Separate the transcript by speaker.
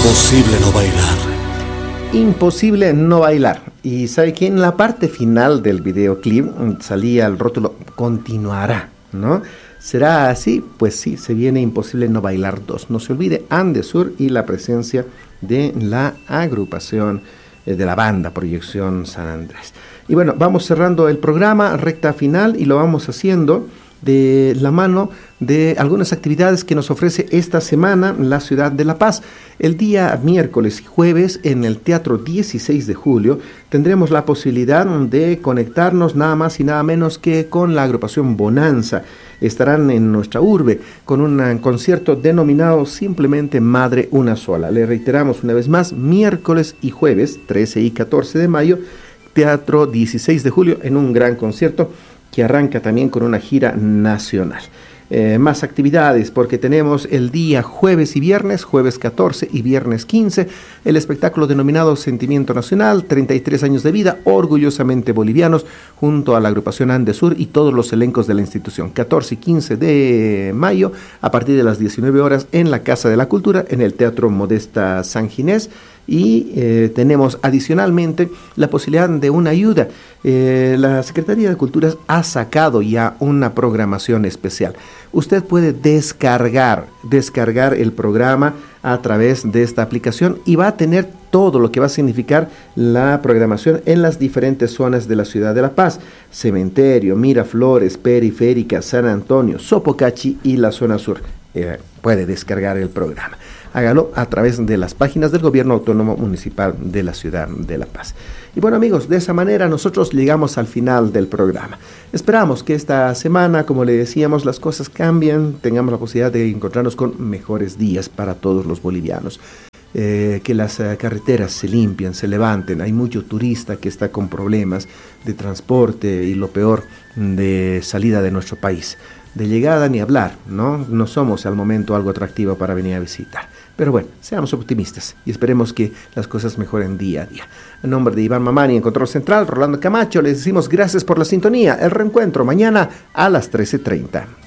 Speaker 1: Imposible no bailar.
Speaker 2: Imposible no bailar. Y sabe que en la parte final del videoclip salía el rótulo continuará, ¿no? ¿Será así? Pues sí, se viene Imposible no bailar 2. No se olvide Andesur y la presencia de la agrupación de la banda Proyección San Andrés. Y bueno, vamos cerrando el programa, recta final, y lo vamos haciendo de la mano de algunas actividades que nos ofrece esta semana la ciudad de La Paz. El día miércoles y jueves en el Teatro 16 de Julio tendremos la posibilidad de conectarnos nada más y nada menos que con la agrupación Bonanza. Estarán en nuestra urbe con un concierto denominado simplemente Madre Una Sola. Le reiteramos una vez más, miércoles y jueves 13 y 14 de mayo, Teatro 16 de Julio, en un gran concierto que arranca también con una gira nacional. Más actividades, porque tenemos el día jueves y viernes, jueves 14 y viernes 15, el espectáculo denominado Sentimiento Nacional, 33 años de vida, orgullosamente bolivianos, junto a la agrupación Andesur y todos los elencos de la institución. 14 y 15 de mayo, a partir de las 19 horas, en la Casa de la Cultura, en el Teatro Modesta San Ginés. Y tenemos adicionalmente la posibilidad de una ayuda. La Secretaría de Culturas ha sacado ya una programación especial. Usted puede descargar el programa a través de esta aplicación y va a tener todo lo que va a significar la programación en las diferentes zonas de la ciudad de La Paz: Cementerio, Miraflores, Periférica, San Antonio, Sopocachi y la zona sur. Puede descargar el programa. Hágalo a través de las páginas del Gobierno Autónomo Municipal de la ciudad de La Paz. Y bueno, amigos, de esa manera nosotros llegamos al final del programa. Esperamos que esta semana, como le decíamos, las cosas cambien, tengamos la posibilidad de encontrarnos con mejores días para todos los bolivianos. Que las carreteras se limpien, se levanten. Hay mucho turista que está con problemas de transporte y, lo peor, de salida de nuestro país. De llegada ni hablar, ¿no? No somos al momento algo atractivo para venir a visitar. Pero bueno, seamos optimistas y esperemos que las cosas mejoren día a día. En nombre de Iván Mamani, en Control Central, Rolando Camacho, les decimos gracias por la sintonía. El reencuentro mañana a las 13:30.